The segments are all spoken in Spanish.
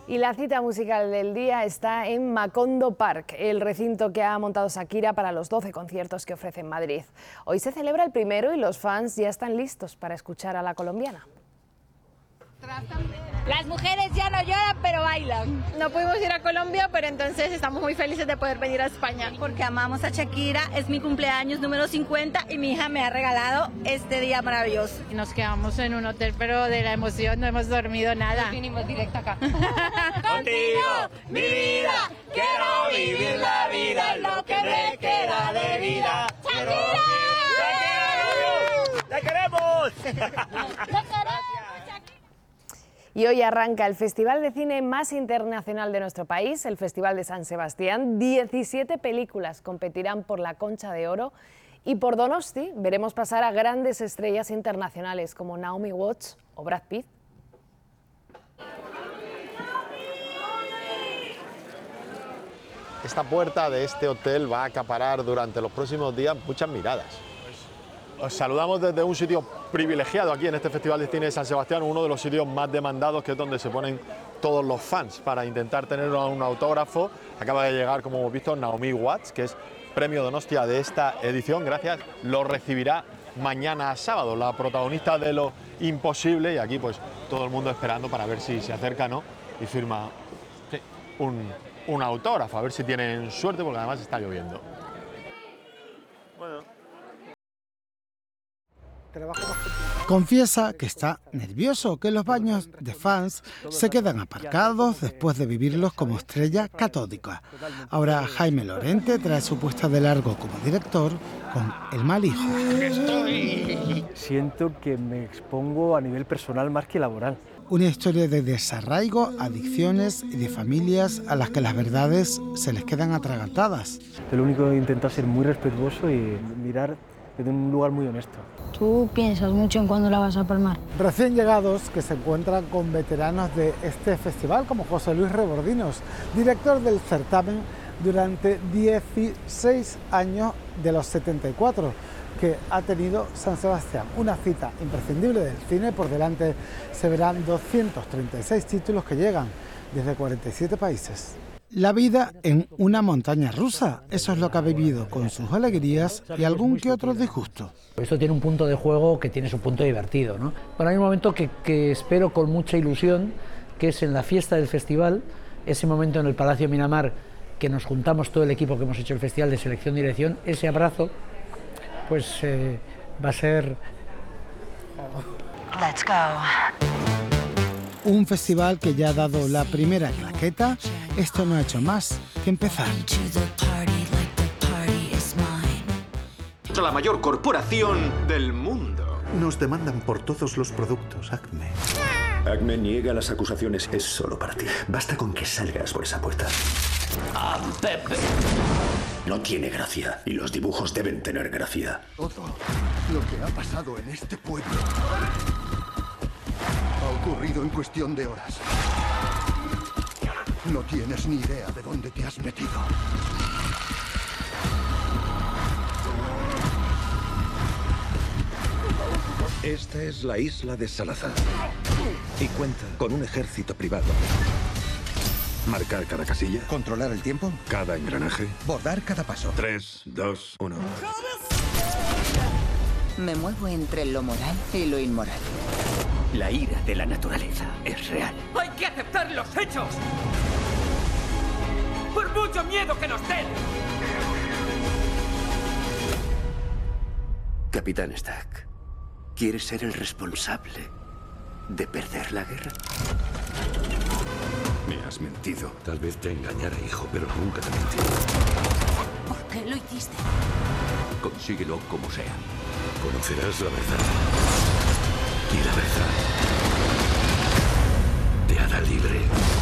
Y la cita musical del día está en Macondo Park, el recinto que ha montado Shakira para los 12 conciertos que ofrece en Madrid. Hoy se celebra el primero y los fans ya están listos para escuchar a la colombiana. Las mujeres ya no lloran, pero bailan. No pudimos ir a Colombia, pero entonces estamos muy felices de poder venir a España. Porque amamos a Shakira, es mi cumpleaños número 50 y mi hija me ha regalado este día maravilloso. Nos quedamos en un hotel, pero de la emoción no hemos dormido nada. Vinimos directo acá. Contigo, mi vida, quiero vivir la vida, lo que me queda de vida. ¡Shakira! ¡La queremos! Y hoy arranca el festival de cine más internacional de nuestro país, el Festival de San Sebastián. 17 películas competirán por la Concha de Oro y por Donosti veremos pasar a grandes estrellas internacionales como Naomi Watts o Brad Pitt. Esta puerta de este hotel va a acaparar durante los próximos días muchas miradas. Os saludamos desde un sitio privilegiado aquí en este Festival de Cine de San Sebastián, uno de los sitios más demandados, que es donde se ponen todos los fans para intentar tener un autógrafo. Acaba de llegar, como hemos visto, Naomi Watts, que es premio Donostia de esta edición. Gracias, lo recibirá mañana sábado, la protagonista de Lo Imposible, y aquí pues todo el mundo esperando para ver si se acerca, ¿no?, y firma un autógrafo, a ver si tienen suerte, porque además está lloviendo. Confiesa que está nervioso, que los baños de fans se quedan aparcados después de vivirlos como estrella catódica. Ahora Jaime Lorente trae su puesta de largo como director con El mal hijo. Siento que me expongo a nivel personal más que laboral. Una historia de desarraigo, adicciones y de familias a las que las verdades se les quedan atragantadas. Lo único que intento es ser muy respetuoso y mirar desde un lugar muy honesto. ¿Tú piensas mucho en cuándo la vas a palmar? Recién llegados que se encuentran con veteranos de este festival, como José Luis Rebordinos, director del certamen durante 16 años de los 74 que ha tenido San Sebastián. Una cita imprescindible del cine. Por delante se verán 236 títulos que llegan desde 47 países. La vida en una montaña rusa, eso es lo que ha vivido, con sus alegrías y algún que otro disgusto. Esto tiene un punto de juego que tiene su punto divertido, ¿no? Bueno, hay un momento que espero con mucha ilusión, que es en la fiesta del festival, ese momento en el Palacio Miramar, que nos juntamos todo el equipo que hemos hecho el festival de selección-dirección, ese abrazo, pues va a ser... Let's go. Un festival que ya ha dado la primera claqueta, esto no ha hecho más que empezar. La mayor corporación del mundo. Nos demandan por todos los productos, Acme. Acme niega las acusaciones. Es solo para ti. Basta con que salgas por esa puerta. Pepe. No tiene gracia, y los dibujos deben tener gracia. Todo lo que ha pasado en este pueblo ha ocurrido en cuestión de horas. No tienes ni idea de dónde te has metido. Esta es la isla de Salazar y cuenta con un ejército privado. Marcar cada casilla. Controlar el tiempo. Cada engranaje. Bordar cada paso. 3, 2, 1. Me muevo entre lo moral y lo inmoral. La ira de la naturaleza es real. ¡Hay que aceptar los hechos! ¡Por mucho miedo que nos den! Capitán Stack, ¿quieres ser el responsable de perder la guerra? Me has mentido. Tal vez te engañara, hijo, pero nunca te mentí. ¿Por qué lo hiciste? Consíguelo como sea. Conocerás la verdad. Y la verdad te hará libre.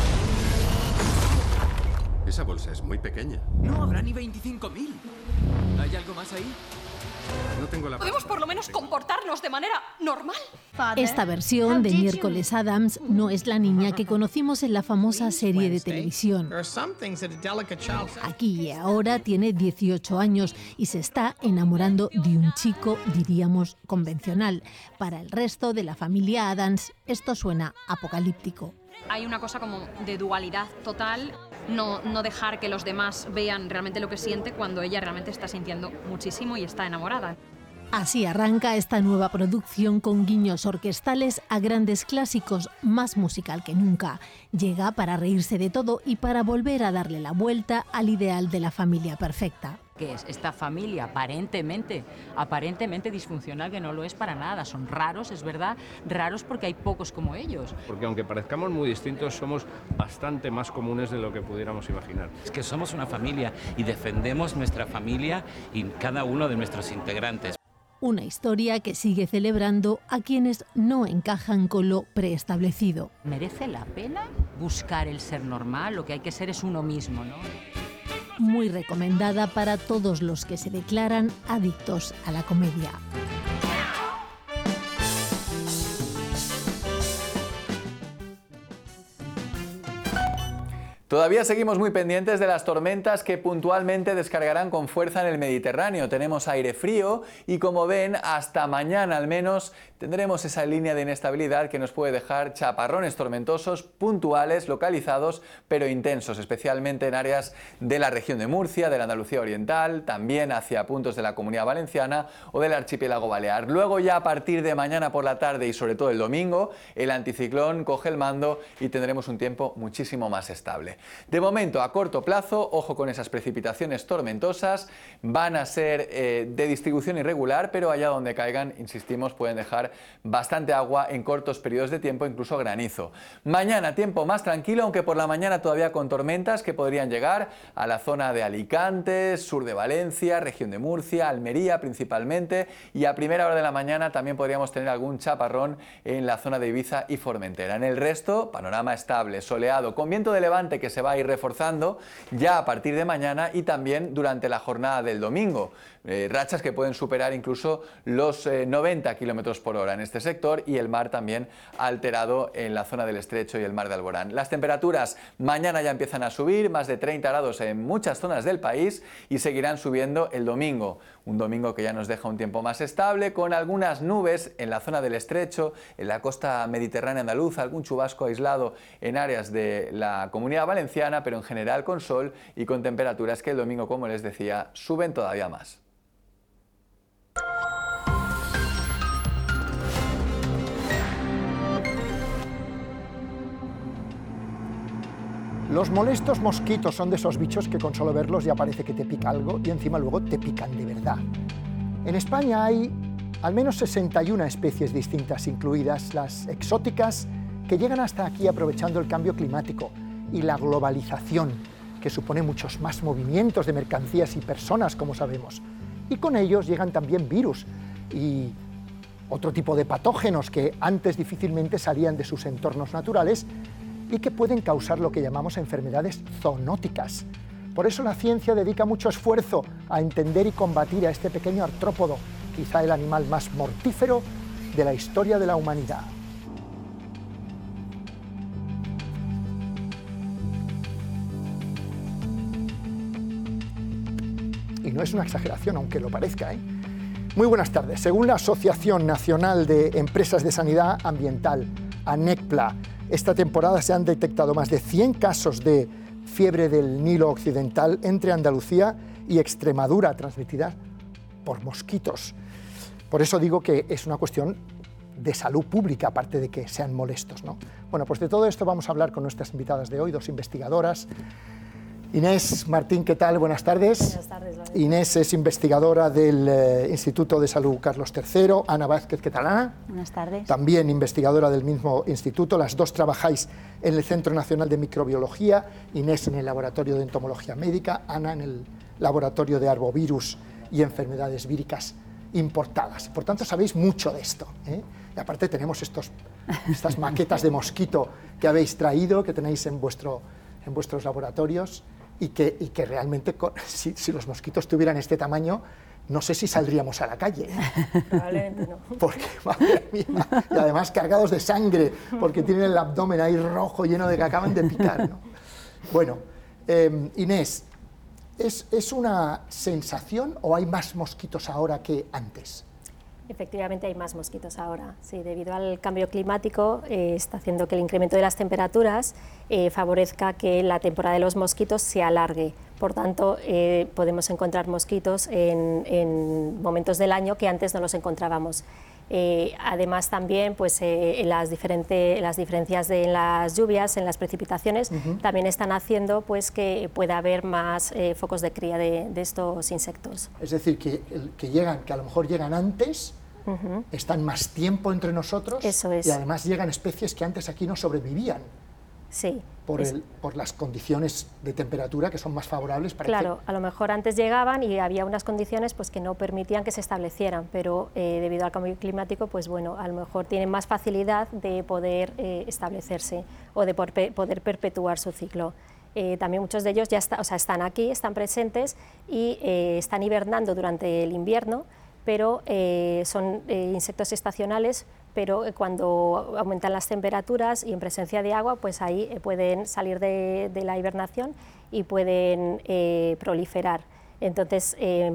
Esa bolsa es muy pequeña. No habrá ni 25.000. ¿Hay algo más ahí? No tengo la... ¿Podemos por lo menos comportarnos de manera normal? Esta versión de Miércoles Addams no es la niña que conocimos en la famosa serie de televisión. Aquí y ahora tiene 18 años y se está enamorando de un chico, diríamos, convencional. Para el resto de la familia Addams, esto suena apocalíptico. Hay una cosa como de dualidad total, no dejar que los demás vean realmente lo que siente cuando ella realmente está sintiendo muchísimo y está enamorada. Así arranca esta nueva producción con guiños orquestales a grandes clásicos, más musical que nunca. Llega para reírse de todo y para volver a darle la vuelta al ideal de la familia perfecta. Que es esta familia aparentemente disfuncional, que no lo es para nada. Son raros, es verdad, raros porque hay pocos como ellos. Porque aunque parezcamos muy distintos, somos bastante más comunes de lo que pudiéramos imaginar. Es que somos una familia y defendemos nuestra familia y cada uno de nuestros integrantes. Una historia que sigue celebrando a quienes no encajan con lo preestablecido. ¿Merece la pena buscar el ser normal? Lo que hay que ser es uno mismo, ¿no? Muy recomendada para todos los que se declaran adictos a la comedia. Todavía seguimos muy pendientes de las tormentas que puntualmente descargarán con fuerza en el Mediterráneo. Tenemos aire frío y, como ven, hasta mañana al menos tendremos esa línea de inestabilidad que nos puede dejar chaparrones tormentosos puntuales, localizados, pero intensos, especialmente en áreas de la región de Murcia, de la Andalucía Oriental, también hacia puntos de la Comunidad Valenciana o del archipiélago balear. Luego, ya a partir de mañana por la tarde y sobre todo el domingo, el anticiclón coge el mando y tendremos un tiempo muchísimo más estable. De momento, a corto plazo, ojo con esas precipitaciones tormentosas, van a ser de distribución irregular, pero allá donde caigan, insistimos, pueden dejar bastante agua en cortos periodos de tiempo, incluso granizo. Mañana tiempo más tranquilo, aunque por la mañana todavía con tormentas que podrían llegar a la zona de Alicante, sur de Valencia, región de Murcia, Almería principalmente, y a primera hora de la mañana también podríamos tener algún chaparrón en la zona de Ibiza y Formentera. En el resto, panorama estable, soleado, con viento de levante que se va a ir reforzando ya a partir de mañana y también durante la jornada del domingo. Rachas que pueden superar incluso los 90 km por hora en este sector, y el mar también alterado en la zona del Estrecho y el mar de Alborán. Las temperaturas mañana ya empiezan a subir, más de 30 grados en muchas zonas del país, y seguirán subiendo el domingo. Un domingo que ya nos deja un tiempo más estable, con algunas nubes en la zona del Estrecho, en la costa mediterránea andaluza, algún chubasco aislado en áreas de la Comunidad Valenciana, pero en general con sol y con temperaturas que el domingo, como les decía, suben todavía más. Los molestos mosquitos son de esos bichos que con solo verlos ya parece que te pica algo y encima luego te pican de verdad. En España hay al menos 61 especies distintas, incluidas las exóticas, que llegan hasta aquí aprovechando el cambio climático y la globalización, que supone muchos más movimientos de mercancías y personas, como sabemos. Y con ellos llegan también virus y otro tipo de patógenos que antes difícilmente salían de sus entornos naturales y que pueden causar lo que llamamos enfermedades zoonóticas. Por eso la ciencia dedica mucho esfuerzo a entender y combatir a este pequeño artrópodo, quizá el animal más mortífero de la historia de la humanidad. Y no es una exageración, aunque lo parezca, ¿eh? Muy buenas tardes. Según la Asociación Nacional de Empresas de Sanidad Ambiental, ANECPLA, esta temporada se han detectado más de 100 casos de fiebre del Nilo Occidental entre Andalucía y Extremadura, transmitidas por mosquitos. Por eso digo que es una cuestión de salud pública, aparte de que sean molestos, ¿no? Bueno, pues de todo esto vamos a hablar con nuestras invitadas de hoy, dos investigadoras. Inés Martín, ¿qué tal? Buenas tardes. Buenas tardes. Inés es investigadora del Instituto de Salud Carlos III. Ana Vázquez, ¿qué tal, Ana? Buenas tardes. También investigadora del mismo instituto. Las dos trabajáis en el Centro Nacional de Microbiología, Inés en el Laboratorio de Entomología Médica, Ana en el Laboratorio de Arbovirus y Enfermedades Víricas Importadas. Por tanto, sabéis mucho de esto, ¿eh? Y aparte tenemos estas maquetas de mosquito que habéis traído, que tenéis en vuestros laboratorios, y que realmente, si los mosquitos tuvieran este tamaño, no sé si saldríamos a la calle. Probablemente no. Porque, madre mía, y además cargados de sangre, porque tienen el abdomen ahí rojo, lleno de que acaban de picar, ¿no? Bueno, Inés, ¿es una sensación o hay más mosquitos ahora que antes? Efectivamente hay más mosquitos ahora, sí, debido al cambio climático está haciendo que el incremento de las temperaturas favorezca que la temporada de los mosquitos se alargue. Por tanto, podemos encontrar mosquitos en momentos del año que antes no los encontrábamos. Además también pues, las diferencias en las lluvias, en las precipitaciones, también están haciendo pues, que pueda haber más focos de cría de estos insectos. Es decir, que a lo mejor llegan antes, están más tiempo entre nosotros. Eso es. Y además llegan especies que antes aquí no sobrevivían. Sí. Por las condiciones de temperatura que son más favorables para Claro, a lo mejor antes llegaban y había unas condiciones pues, que no permitían que se establecieran, pero debido al cambio climático, pues bueno, a lo mejor tienen más facilidad de poder establecerse o de poder perpetuar su ciclo. También muchos de ellos ya están aquí, están presentes y están hibernando durante el invierno, pero son insectos estacionales, pero cuando aumentan las temperaturas y en presencia de agua, pues ahí pueden salir de la hibernación y pueden proliferar. Entonces,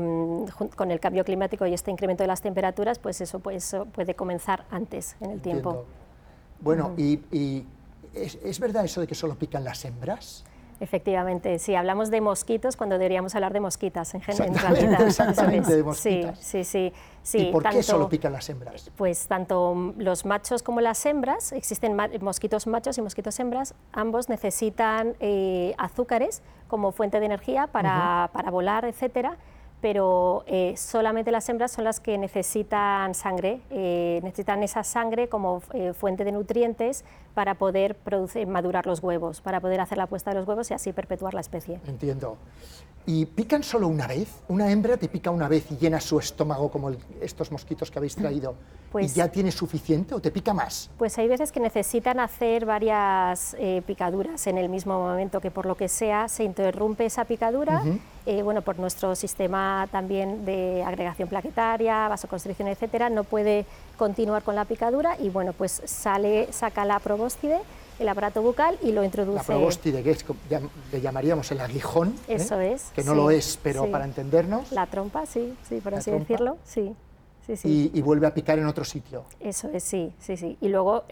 con el cambio climático y este incremento de las temperaturas, pues eso puede comenzar antes en el tiempo. Bueno, ¿y es verdad eso de que solo pican las hembras? Efectivamente, sí, hablamos de mosquitos cuando deberíamos hablar de mosquitas en realidad. Exactamente, de mosquitas. Sí. ¿Y por qué solo pican las hembras? Pues tanto los machos como las hembras, existen mosquitos machos y mosquitos hembras, ambos necesitan azúcares como fuente de energía para volar, etcétera, pero solamente las hembras son las que necesitan sangre, necesitan esa sangre como fuente de nutrientes para poder madurar los huevos, para poder hacer la puesta de los huevos y así perpetuar la especie. Entiendo. ¿Y pican solo una vez? ¿Una hembra te pica una vez y llena su estómago como estos mosquitos que habéis traído y ya tiene suficiente o te pica más? Pues hay veces que necesitan hacer varias picaduras en el mismo momento, que por lo que sea se interrumpe esa picadura, bueno, por nuestro sistema también de agregación plaquetaria, vasoconstricción, etcétera, no puede continuar con la picadura y bueno, pues saca la probóscide, el aparato bucal y lo introduce. La probóscide, que le llamaríamos el aguijón. Eso es. Que no lo es, pero para entendernos. La trompa, sí, por así decirlo, sí. Y vuelve a picar en otro sitio. Eso es, sí. Y luego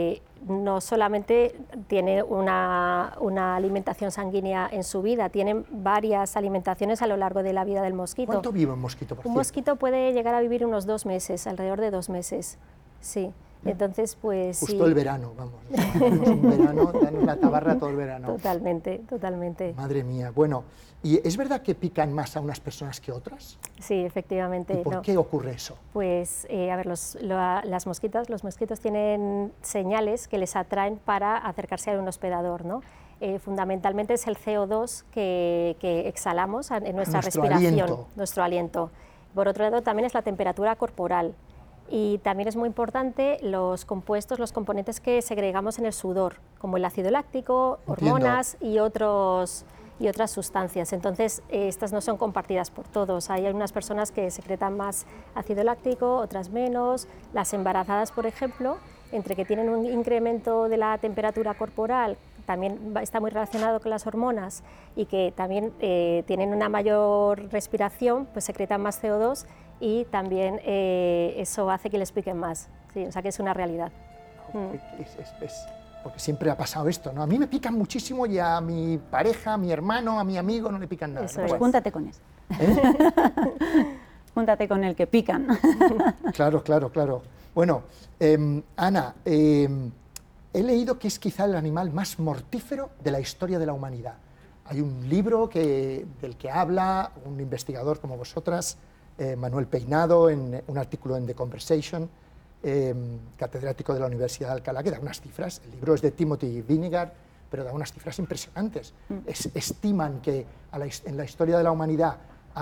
no solamente tiene una alimentación sanguínea en su vida, tienen varias alimentaciones a lo largo de la vida del mosquito. ¿Cuánto vive un mosquito, por cierto? Un mosquito puede llegar a vivir unos 2 meses, alrededor de 2 meses, sí. Entonces, pues justo el verano, vamos. Un verano, danos la tabarra todo el verano. Totalmente. Madre mía. Bueno, ¿y es verdad que pican más a unas personas que otras? Sí, efectivamente. ¿Y por qué ocurre eso? Pues, a ver, los mosquitos tienen señales que les atraen para acercarse a un hospedador, ¿no? Fundamentalmente es el CO2 que exhalamos en nuestra respiración, nuestro aliento. Por otro lado, también es la temperatura corporal. Y también es muy importante los componentes que segregamos en el sudor, como el ácido láctico, hormonas y otras sustancias. Entonces, estas no son compartidas por todos. Hay algunas personas que secretan más ácido láctico, otras menos. Las embarazadas, por ejemplo, entre que tienen un incremento de la temperatura corporal, también está muy relacionado con las hormonas y que también tienen una mayor respiración, pues secretan más CO2 y también eso hace que les piquen más. Sí, o sea que es una realidad. Porque siempre ha pasado esto, ¿no? A mí me pican muchísimo y a mi pareja, a mi hermano, a mi amigo no le pican nada. Pues júntate con eso. Júntate con el que pican. Claro. Bueno, Ana, he leído que es quizá el animal más mortífero de la historia de la humanidad. Hay un libro del que habla un investigador como vosotras, Manuel Peinado, en un artículo en The Conversation, catedrático de la Universidad de Alcalá, que da unas cifras. El libro es de Timothy Vinegar, pero da unas cifras impresionantes. Estiman que en la historia de la humanidad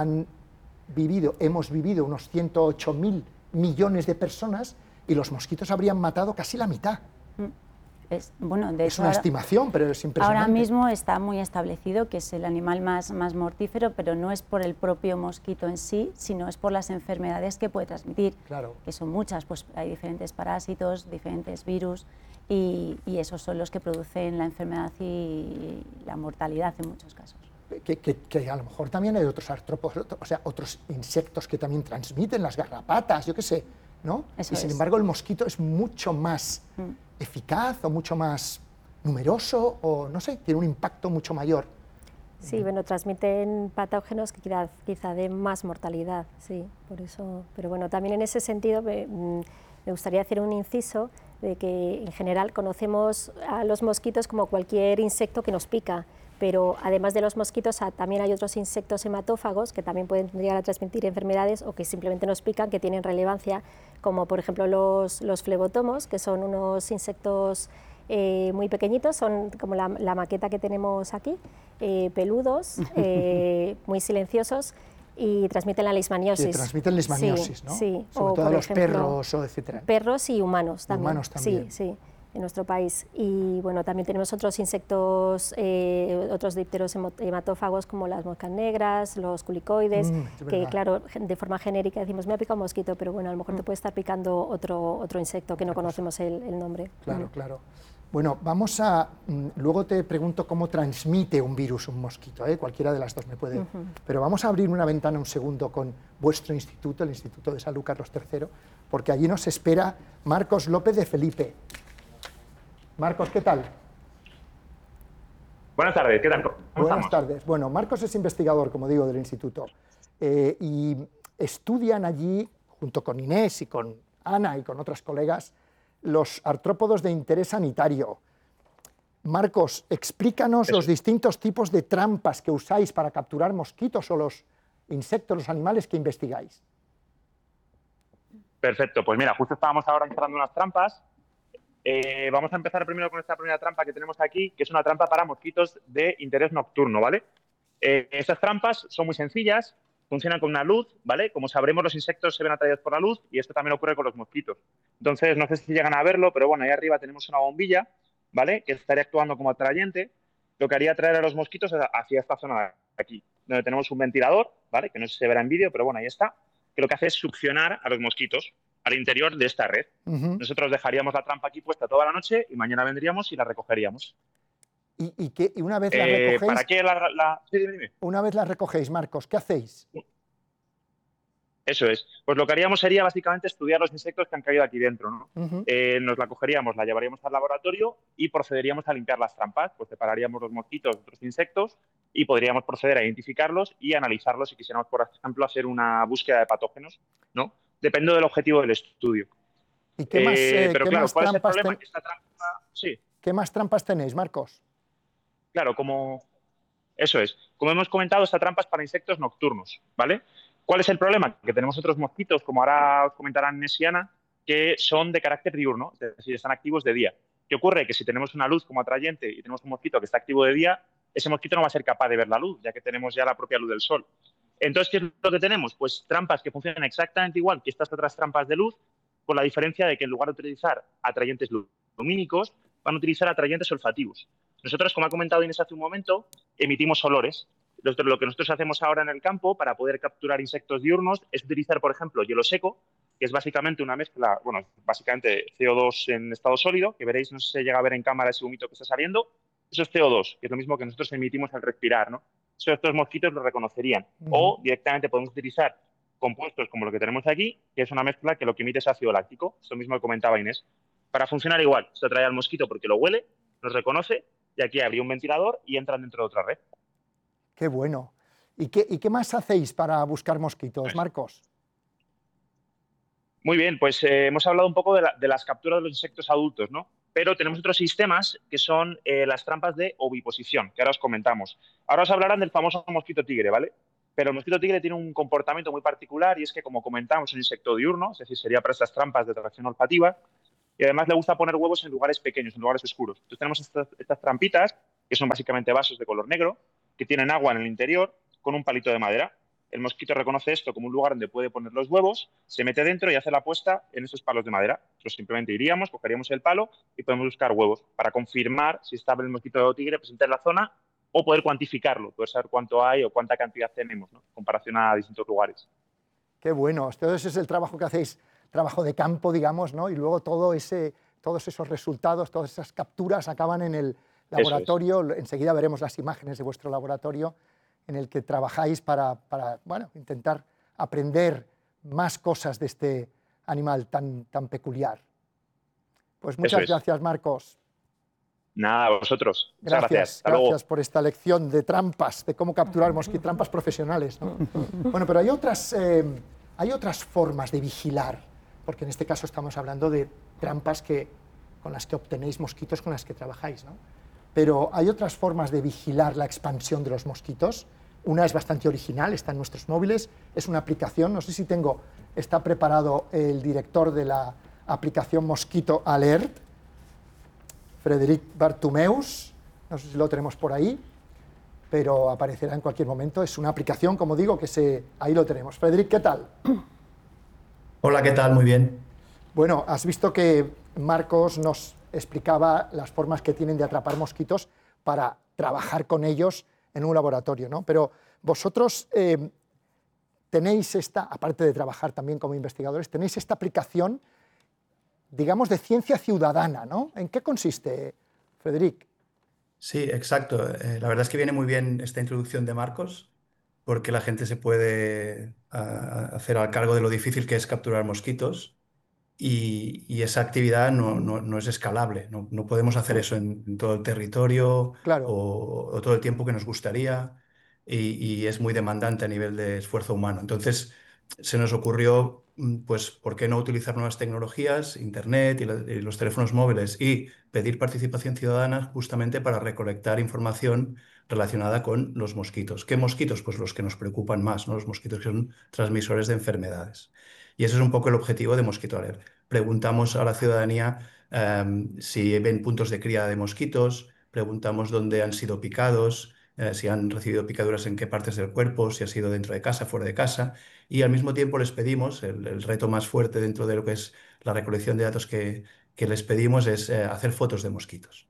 hemos vivido unos 108.000 millones de personas y los mosquitos habrían matado casi la mitad. Es una estimación, pero es impresionante. Ahora mismo está muy establecido que es el animal más mortífero, pero no es por el propio mosquito en sí, sino es por las enfermedades que puede transmitir, que son muchas, pues hay diferentes parásitos, diferentes virus, y esos son los que producen la enfermedad y la mortalidad en muchos casos. Que a lo mejor también hay otros artrópodos, o sea, otros insectos que también transmiten, las garrapatas, yo qué sé. ¿no? Eso y sin es. embargo el mosquito es mucho más eficaz o mucho más numeroso o, no sé, tiene un impacto mucho mayor. Sí, bueno, transmiten patógenos que quizá den más mortalidad, sí, por eso. Pero bueno, también en ese sentido me gustaría hacer un inciso de que en general conocemos a los mosquitos como cualquier insecto que nos pica, pero además de los mosquitos también hay otros insectos hematófagos que también pueden llegar a transmitir enfermedades o que simplemente nos pican, que tienen relevancia, como por ejemplo los flebotomos, que son unos insectos muy pequeñitos, son como la maqueta que tenemos aquí, peludos, muy silenciosos, y transmiten la leishmaniosis. Que transmiten leishmaniosis, sí, ¿no? Sí, sobre todo a los perros, etcétera. Perros y humanos también. Humanos también. Sí, sí, en nuestro país. Y bueno, también tenemos otros insectos, otros dípteros hematófagos como las moscas negras, los culicoides, que claro, de forma genérica decimos me ha picado un mosquito, pero bueno, a lo mejor te puede estar picando otro insecto que no conocemos el nombre. Claro, claro. Bueno, vamos a... luego te pregunto cómo transmite un virus un mosquito, cualquiera de las dos me puede... Pero vamos a abrir una ventana un segundo con vuestro instituto, el Instituto de Salud Carlos III, porque allí nos espera Marcos López de Felipe. Marcos, ¿qué tal? Buenas tardes, ¿qué tal? ¿Cómo Buenas estamos? tardes. Bueno, Marcos es investigador, como digo, del instituto, y estudian allí, junto con Inés y con Ana y con otras colegas, los artrópodos de interés sanitario. Marcos, explícanos los distintos tipos de trampas que usáis para capturar mosquitos o los insectos, los animales que investigáis. Perfecto, pues mira, justo estábamos ahora instalando unas trampas. Vamos a empezar primero con esta primera trampa que tenemos aquí, que es una trampa para mosquitos de interés nocturno, ¿vale? Estas trampas son muy sencillas, funcionan con una luz, ¿vale? Como sabremos, los insectos se ven atraídos por la luz y esto también ocurre con los mosquitos. Entonces, no sé si llegan a verlo, pero bueno, ahí arriba tenemos una bombilla, ¿vale? Que estaría actuando como atrayente, lo que haría atraer a los mosquitos hacia esta zona de aquí, donde tenemos un ventilador, ¿vale? Que no se verá en vídeo, pero bueno, ahí está, que lo que hace es succionar a los mosquitos al interior de esta red. Nosotros dejaríamos la trampa aquí puesta toda la noche y mañana vendríamos y la recogeríamos. Y una vez la recogéis... ¿Para qué Sí, dime. Una vez la recogéis, Marcos, ¿qué hacéis? Eso es. Pues lo que haríamos sería básicamente estudiar los insectos que han caído aquí dentro, ¿no? Nos la cogeríamos, la llevaríamos al laboratorio y procederíamos a limpiar las trampas. Pues separaríamos los mosquitos de otros insectos y podríamos proceder a identificarlos y analizarlos si quisiéramos, por ejemplo, hacer una búsqueda de patógenos, ¿no? Depende del objetivo del estudio. ¿Y qué más, pero ¿qué claro, más ¿cuál es el trampas problema? Que esta trampa... Sí. ¿Qué más trampas tenéis, Marcos? Claro, eso es. Como hemos comentado, esta trampa es para insectos nocturnos, ¿vale? ¿Cuál es el problema? Que tenemos otros mosquitos, como ahora os comentarán Inés y Ana, que son de carácter diurno, es decir, están activos de día. ¿Qué ocurre? Que si tenemos una luz como atrayente y tenemos un mosquito que está activo de día, ese mosquito no va a ser capaz de ver la luz, ya que tenemos ya la propia luz del sol. Entonces, ¿qué es lo que tenemos? Pues trampas que funcionan exactamente igual que estas otras trampas de luz, con la diferencia de que en lugar de utilizar atrayentes lumínicos, van a utilizar atrayentes olfativos. Nosotros, como ha comentado Inés hace un momento, emitimos olores. Lo que nosotros hacemos ahora en el campo para poder capturar insectos diurnos es utilizar, por ejemplo, hielo seco, que es básicamente una mezcla, bueno, básicamente CO2 en estado sólido, que veréis, no sé si se llega a ver en cámara ese humito que está saliendo. Eso es CO2, que es lo mismo que nosotros emitimos al respirar, ¿no? Eso estos mosquitos lo reconocerían. O directamente podemos utilizar compuestos como lo que tenemos aquí, que es una mezcla que lo que emite es ácido láctico, esto mismo que comentaba Inés. Para funcionar igual, se atrae al mosquito porque lo huele, nos reconoce, y aquí habría un ventilador y entran dentro de otra red. Qué bueno. ¿Y qué más hacéis para buscar mosquitos, Marcos? Muy bien, pues hemos hablado un poco de las capturas de los insectos adultos, ¿no? Pero tenemos otros sistemas que son las trampas de oviposición, que ahora os comentamos. Ahora os hablarán del famoso mosquito tigre, ¿vale? Pero el mosquito tigre tiene un comportamiento muy particular y es que, como comentamos, es un insecto diurno, es decir, sería para estas trampas de atracción olfativa, y además le gusta poner huevos en lugares pequeños, en lugares oscuros. Entonces tenemos estas trampitas, que son básicamente vasos de color negro, que tienen agua en el interior, con un palito de madera. El mosquito reconoce esto como un lugar donde puede poner los huevos, se mete dentro y hace la puesta en esos palos de madera. Nosotros simplemente iríamos, cogeríamos el palo y podemos buscar huevos para confirmar si está el mosquito tigre presente en la zona o poder cuantificarlo, poder saber cuánto hay o cuánta cantidad tenemos, ¿no? En comparación a distintos lugares. Qué bueno. Entonces es el trabajo que hacéis, trabajo de campo, digamos, ¿no? Y luego todos esos resultados, todas esas capturas acaban en el laboratorio. Enseguida veremos las imágenes de vuestro laboratorio en el que trabajáis para bueno, intentar aprender más cosas de este animal tan peculiar. Pues muchas gracias, Marcos. Nada, a vosotros. Muchas gracias. Gracias por esta lección de trampas, de cómo capturar mosquitos, trampas profesionales, ¿no? Bueno, pero hay otras formas de vigilar, porque en este caso estamos hablando de trampas con las que obtenéis mosquitos con las que trabajáis, ¿no? Pero hay otras formas de vigilar la expansión de los mosquitos. Una es bastante original, está en nuestros móviles, es una aplicación, no sé si está preparado el director de la aplicación Mosquito Alert, Frederic Bartumeus, no sé si lo tenemos por ahí, pero aparecerá en cualquier momento. Es una aplicación, como digo, ahí lo tenemos. Frederic, ¿qué tal? Hola, ¿qué tal? Muy bien. Bueno, has visto que Marcos nos explicaba las formas que tienen de atrapar mosquitos para trabajar con ellos en un laboratorio, ¿no? Pero vosotros tenéis aparte de trabajar también como investigadores, tenéis esta aplicación, digamos, de ciencia ciudadana, ¿no? ¿En qué consiste, Frederic? Sí, exacto. La verdad es que viene muy bien esta introducción de Marcos, porque la gente se puede hacer al cargo de lo difícil que es capturar mosquitos, y esa actividad no es escalable. No podemos hacer eso en todo el territorio, claro, o todo el tiempo que nos gustaría, y es muy demandante a nivel de esfuerzo humano. Entonces se nos ocurrió, pues, ¿por qué no utilizar nuevas tecnologías, Internet y los teléfonos móviles, y pedir participación ciudadana justamente para recolectar información relacionada con los mosquitos? ¿Qué mosquitos? Pues los que nos preocupan más, ¿no? Los mosquitos que son transmisores de enfermedades. Y ese es un poco el objetivo de Mosquito Alert. Preguntamos a la ciudadanía si ven puntos de cría de mosquitos, preguntamos dónde han sido picados, si han recibido picaduras en qué partes del cuerpo, si ha sido dentro de casa, fuera de casa, y al mismo tiempo les pedimos, el reto más fuerte dentro de lo que es la recolección de datos que les pedimos es hacer fotos de mosquitos.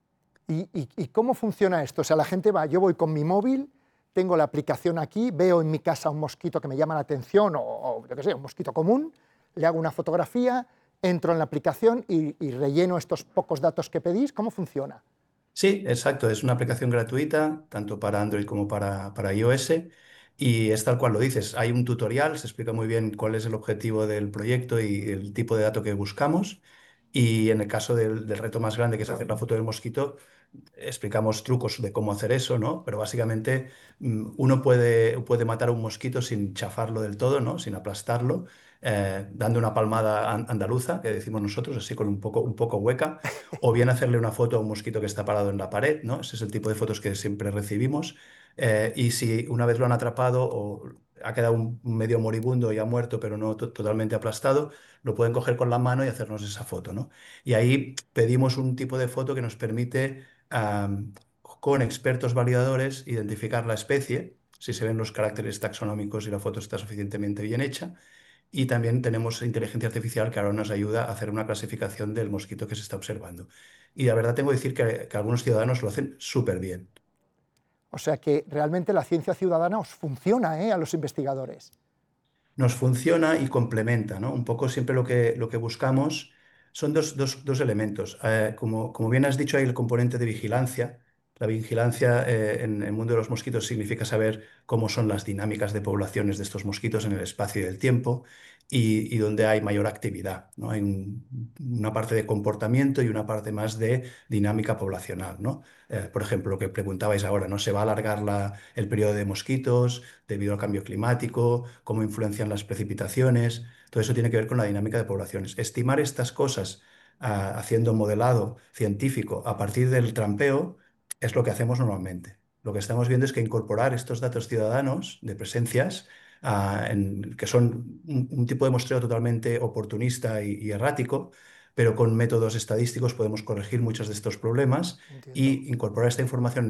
¿Y cómo funciona esto? O sea, la gente yo voy con mi móvil, tengo la aplicación aquí, veo en mi casa un mosquito que me llama la atención, o yo qué sé, un mosquito común, le hago una fotografía, entro en la aplicación y relleno estos pocos datos que pedís. ¿Cómo funciona? Sí, exacto. Es una aplicación gratuita, tanto para Android como para iOS, y es tal cual lo dices. Hay un tutorial, se explica muy bien cuál es el objetivo del proyecto y el tipo de dato que buscamos. Y en el caso del reto más grande, que es hacer la foto del mosquito, explicamos trucos de cómo hacer eso, ¿no? Pero básicamente uno puede matar a un mosquito sin chafarlo del todo, ¿no? Sin aplastarlo, dando una palmada andaluza, que decimos nosotros, así con un poco hueca, o bien hacerle una foto a un mosquito que está parado en la pared, ¿no? Ese es el tipo de fotos que siempre recibimos. Y si una vez lo han atrapado o ha quedado medio moribundo y ha muerto, pero no totalmente aplastado, lo pueden coger con la mano y hacernos esa foto, ¿no? Y ahí pedimos un tipo de foto que nos permite, con expertos validadores, identificar la especie, si se ven los caracteres taxonómicos y la foto está suficientemente bien hecha. Y también tenemos inteligencia artificial que ahora nos ayuda a hacer una clasificación del mosquito que se está observando. Y la verdad tengo que decir que algunos ciudadanos lo hacen súper bien. O sea que realmente la ciencia ciudadana os funciona, a los investigadores. Nos funciona y complementa, ¿no? Un poco siempre lo que buscamos son dos elementos. Como bien has dicho, hay el componente de vigilancia. La vigilancia en el mundo de los mosquitos significa saber cómo son las dinámicas de poblaciones de estos mosquitos en el espacio y el tiempo, y donde hay mayor actividad, ¿no? Hay una parte de comportamiento y una parte más de dinámica poblacional, ¿no? Por ejemplo, lo que preguntabais ahora, ¿no? ¿Se va a alargar el periodo de mosquitos debido al cambio climático? ¿Cómo influencian las precipitaciones? Todo eso tiene que ver con la dinámica de poblaciones. Estimar estas cosas haciendo modelado científico a partir del trampeo es lo que hacemos normalmente. Lo que estamos viendo es que incorporar estos datos ciudadanos de presencias, que son un tipo de muestreo totalmente oportunista y errático, pero con métodos estadísticos podemos corregir muchos de estos problemas. Entiendo. Y incorporar esta información